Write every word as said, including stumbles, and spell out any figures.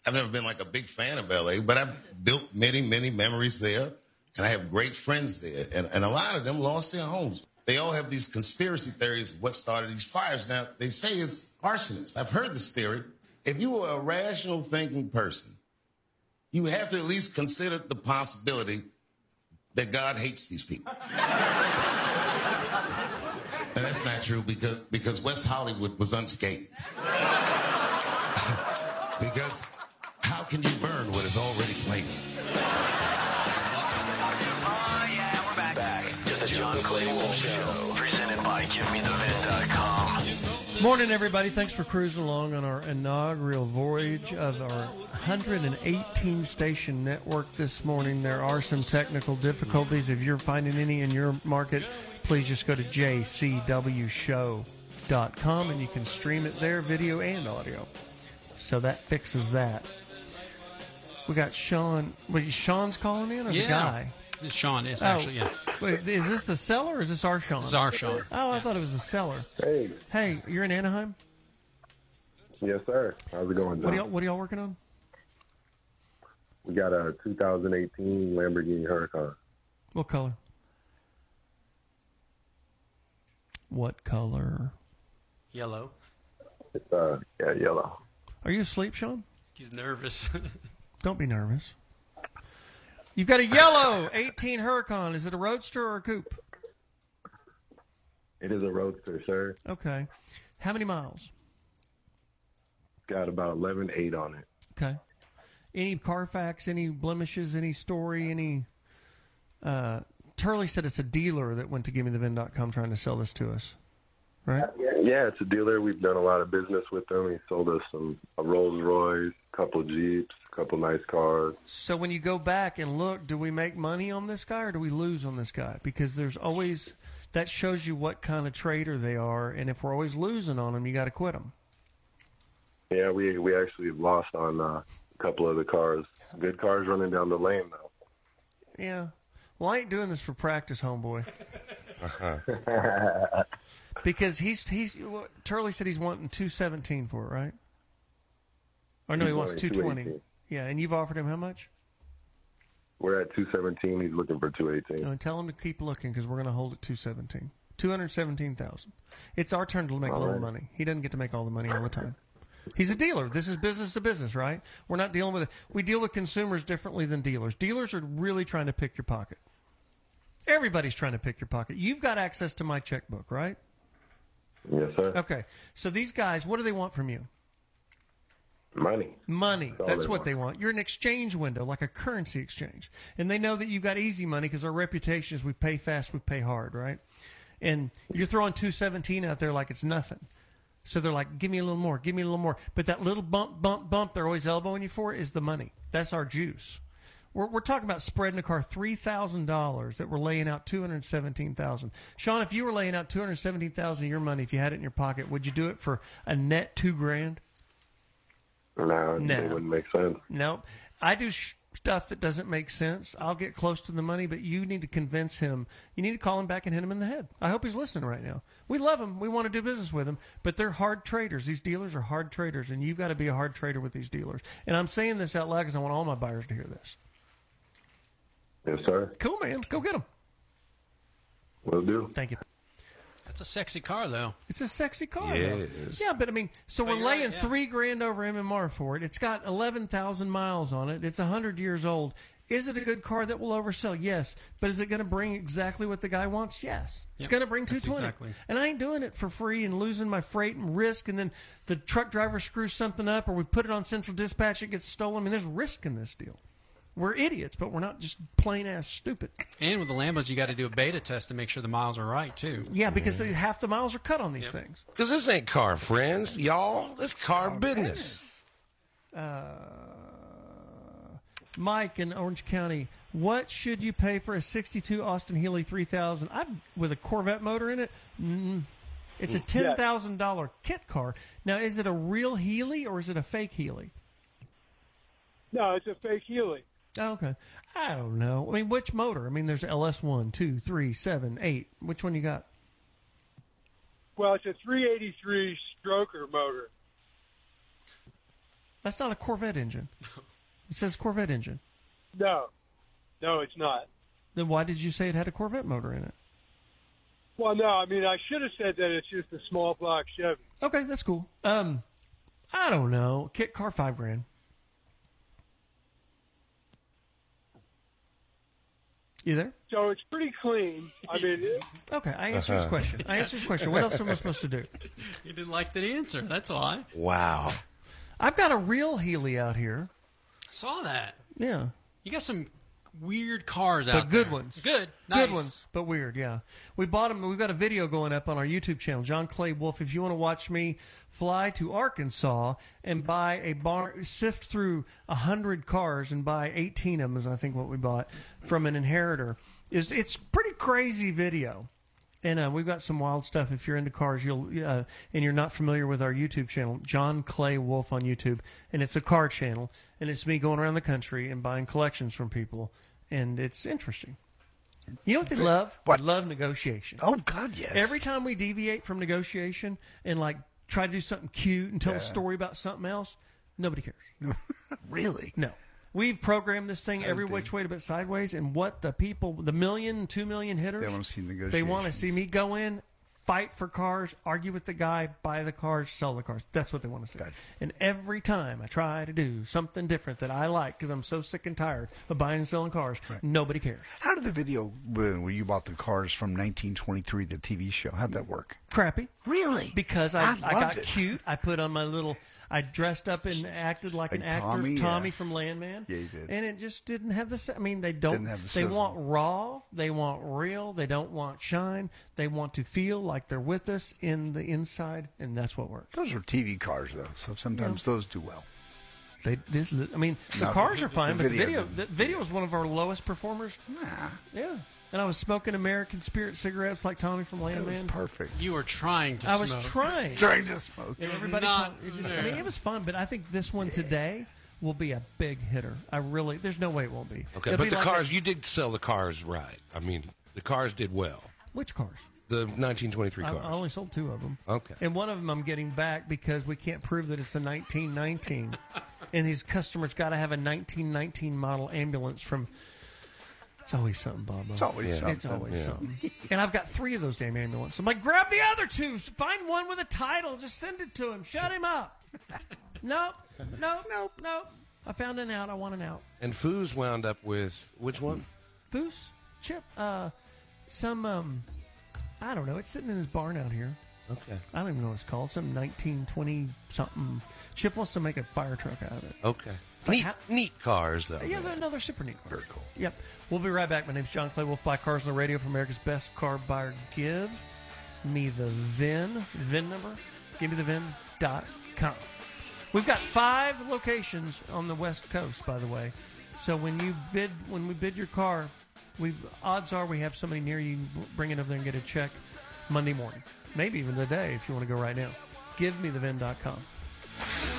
I've never been like a big fan of L A, but I've built many, many memories there, and I have great friends there. And, and a lot of them lost their homes. They all have these conspiracy theories of what started these fires. Now, they say it's arsonists. I've heard this theory. If you were a rational thinking person, you have to at least consider the possibility that God hates these people. And that's not true because, because West Hollywood was unscathed. Because how can you burn what is already flaming? Oh, yeah, we're back. Back to the John Clay Wolf Show, presented by Give Me The Vin dot com. Morning, everybody. Thanks for cruising along on our inaugural voyage of our one hundred eighteen station network this morning. There are some technical difficulties. If you're finding any in your market, please just go to j c w show dot com and you can stream it there, video and audio. So that fixes that. We got Sean. Wait, Sean's calling in or yeah. the guy? It's Sean. It's oh, actually, yeah. Wait, is this the seller or is this our Sean? It's our Sean. Oh, I yeah. thought it was the seller. Hey. Hey, you're in Anaheim? Yes, sir. How's it going, John? What are y'all, what are y'all working on? We got a two thousand eighteen Lamborghini Huracan. What color? What color? Yellow. It's, uh, yeah, yellow. Are you asleep, Sean? He's nervous. Don't be nervous. You've got a yellow eighteen Huracan. Is it a roadster or a coupe? It is a roadster, sir. Okay. How many miles? Got about eleven eight on it. Okay. Any Carfax, any blemishes, any story, any... Uh, Turley said it's a dealer that went to Give Me The Vin dot com trying to sell this to us, right? Yeah, it's a dealer. We've done a lot of business with them. He sold us some a Rolls Royce, a couple of Jeeps, a couple nice cars. So when you go back and look, do we make money on this guy or do we lose on this guy? Because there's always... That shows you what kind of trader they are, and if we're always losing on them, you got to quit them. Yeah, we we actually lost on uh, a couple of the cars. Good cars running down the lane, though. Yeah. Well, I ain't doing this for practice, homeboy. Uh-huh. Because he's he's Turley said he's wanting two seventeen for it, right? Or no, He's he wants wanting two twenty. two eighteen. Yeah, and you've offered him how much? We're at two seventeen. He's looking for two eighteen. No, and tell him to keep looking because we're going to hold it two seventeen. two hundred seventeen thousand. It's our turn to make All a little right. money. He doesn't get to make all the money all the time. He's a dealer. This is business to business, right? We're not dealing with it. We deal with consumers differently than dealers. Dealers are really trying to pick your pocket. Everybody's trying to pick your pocket. You've got access to my checkbook, right? Yes, sir. Okay. So these guys, what do they want from you? Money. Money. That's all That's they what want. they want. You're an exchange window, like a currency exchange. And they know that you've got easy money because our reputation is we pay fast, we pay hard, right? And you're throwing two seventeen out there like it's nothing. So they're like, give me a little more, give me a little more. But that little bump, bump, bump they're always elbowing you for is the money. That's our juice. We're, we're talking about spreading a car three thousand dollars that we're laying out two hundred seventeen thousand dollars. Sean, if you were laying out two hundred seventeen thousand dollars of your money, if you had it in your pocket, would you do it for a net two grand? No, No. it wouldn't make sense. No. I do sh- stuff that doesn't make sense. I'll get close to the money, but you need to convince him. You need to call him back and hit him in the head. I hope he's listening right now. We love him. We want to do business with him, but they're hard traders. These dealers are hard traders, and you've got to be a hard trader with these dealers. And I'm saying this out loud because I want all my buyers to hear this. Yes, sir. Cool, man. Go get them. Will do. Thank you. That's a sexy car, though. It's a sexy car, Yeah, though. it is. Yeah, but I mean, so But we're you're laying right, yeah. three grand over M M R for it. It's got eleven thousand miles on it. It's a hundred years old. Is it a good car that will oversell? Yes. But is it going to bring exactly what the guy wants? Yes. It's Yep, going to bring two that's twenty. exactly. And I ain't doing it for free and losing my freight and risk, and then the truck driver screws something up, or we put it on Central Dispatch, it gets stolen. I mean, there's risk in this deal. We're idiots, but we're not just plain-ass stupid. And with the Lambos, you got to do a beta test to make sure the miles are right, too. Yeah, because they, half the miles are cut on these things. Because this ain't car friends, y'all. This car business. Uh, Mike in Orange County, what should you pay for a sixty-two Austin Healey three thousand? I'm with a Corvette motor in it. Mm, it's a ten thousand dollars kit car. Now, is it a real Healey or is it a fake Healey? No, it's a fake Healey. Oh, okay. I don't know. I mean, which motor? I mean, there's L S one, two, three, seven, eight. Which one you got? Well, it's a three eighty-three stroker motor. That's not a Corvette engine. It says Corvette engine. No, no, it's not. Then why did you say it had a Corvette motor in it? Well, no, I mean, I should have said that it's just a small block Chevy. Okay, that's cool. Um, I don't know. Kit car, five grand. You there? So it's pretty clean. I mean, it, Okay, I answered his question. I answered his question. What else am I supposed to do? You didn't like the answer. That's why. Wow. I've got a real Healy out here. I saw that. Yeah. You got some weird cars out But good there. ones. Good. Nice. Good ones, but weird, yeah. We bought them. We've got a video going up on our YouTube channel, John Clay Wolf. If you want to watch me fly to Arkansas and buy a bar, sift through one hundred cars and buy eighteen of them, is I think what we bought, from an inheritor. It's, it's pretty crazy video. And uh, we've got some wild stuff. If you're into cars, you'll uh, and you're not familiar with our YouTube channel, John Clay Wolf on YouTube, and it's a car channel, and it's me going around the country and buying collections from people, and it's interesting. You know what they love? What? They love negotiation. Oh, God, yes. Every time we deviate from negotiation and like try to do something cute and tell Yeah. a story about something else, nobody cares. Really? No. We've programmed this thing every they- which way but sideways, and what the people, the million, two million hitters, They wanna see They want to see me go in, fight for cars, argue with the guy, buy the cars, sell the cars. That's what they want to see. Gotcha. And every time I try to do something different that I like, because I'm so sick and tired of buying and selling cars, nobody cares. How did the video when where you bought the cars from nineteen twenty-three, the T V show, how'd that work? Crappy. Really? Because I, I, loved got it. cute. I put on my little. I dressed up and acted like, Like an actor, Tommy, Tommy yeah. from Landman. Yeah, you did. And it just didn't have the. I mean, they don't. Didn't have the they sizzle. want raw. They want real. They don't want shine. They want to feel like they're with us in the inside, and that's what works. Those are T V cars, though, so sometimes those do well. They. This. I mean, the No, cars the- are fine, the but video- the video. The video is one of our lowest performers. Nah, Yeah. And I was smoking American Spirit cigarettes like Tommy from that was Landman. perfect. You were trying to I was smoke. trying. Trying to smoke. And everybody, not it just, I there. mean, it was fun, but I think this one today will be a big hitter. I really, there's no way it won't be. Okay, It'll but be the like cars, a- you did sell the cars right. I mean, the cars did well. which cars? The nineteen twenty-three I, cars. I only sold two of them. Okay. And one of them I'm getting back because we can't prove that it's a nineteen nineteen. And these customers got to have a nineteen nineteen model ambulance from. It's always something, Bob. It's always something. It's always yeah. something. And I've got three of those damn ambulances. I'm like, grab the other two. Find one with a title. Just send it to him. Shut him up. Nope. Nope. Nope. Nope. I found an out. I want an out. And Foos wound up with which one? Foos? Chip? Uh, some, um, I don't know. It's sitting in his barn out here. Okay. I don't even know what it's called. Some nineteen twenty something. Chip wants to make a fire truck out of it. Okay. like Neat, how- neat cars, though. Yeah, they're another super neat car. Very cool. Yep. We'll be right back. My name's John Clay Wolf. Buy cars on the radio from America's Best Car Buyer. Give me the V I N. V I N number. Give me the V I N dot com. We've got five locations on the West Coast, by the way. So when you bid, when we bid your car, we odds are we have somebody near you. Bring it over there and get a check Monday morning. Maybe even today if you want to go right now. Give me the V I N dot com.